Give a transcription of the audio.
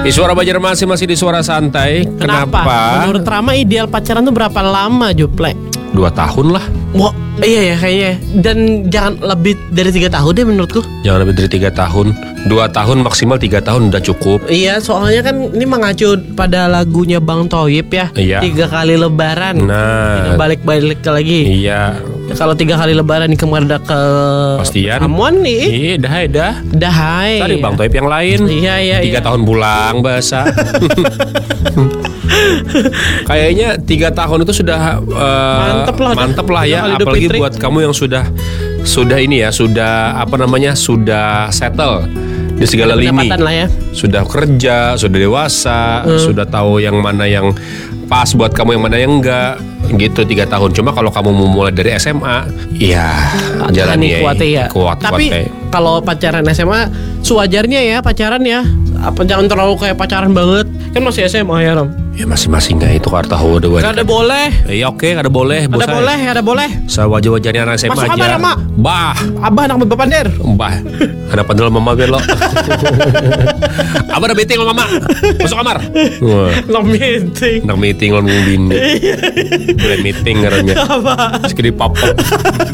Di Suara Banjarmasin masih di Suara Santai. Kenapa? Menurut Rama ideal pacaran tuh berapa lama, Juple? 2 tahun lah. Wah, iya ya kayaknya. Dan jangan lebih dari 3 tahun deh menurutku. Jangan lebih dari 3 tahun. 2 tahun maksimal 3 tahun udah cukup. Iya, soalnya kan ini mengacu pada lagunya Bang Thoyib ya. Iya. 3 kali lebaran. Nah, Balik-balik lagi. iya. Kalau 3 kali lebaran nih kemarin ada ke Pastian. Amuan nih. Iya, dah. Dah hai. Tadi Bang Toib yang lain. Iya. 3 tahun pulang bahasa. Kayaknya 3 tahun itu sudah mantep lah ya. Udah Idul Apalagi Fitri. buat kamu yang sudah ini ya, sudah sudah settle di segala lini. Pendapatan lah ya. Sudah kerja, sudah dewasa, sudah tahu yang mana yang pas buat kamu, yang mana yang enggak. Gitu 3 tahun. Cuma kalau kamu mau mulai dari SMA, ya jalani kuat ya. Tapi kalau pacaran SMA sewajarnya ya pacaran ya. Apa jangan terlalu kayak pacaran banget. Kan masih SMA ya, Ram. Ya masing-masing itu harta udah. Gak ada boleh. Iya oke, ada boleh. Ada boleh. Sewajah-wajahnya anak SMA Masuk aja. kamar, Mak. Bah, Abah anak bapak pandir. Bah. Anak pandel mama biar lo. Abah ada meeting lo mama. Masuk kamar. Wah. Long meeting. Nak meeting lo nunggu bini. Bulan meeting katanya. Apa? Sekali papa.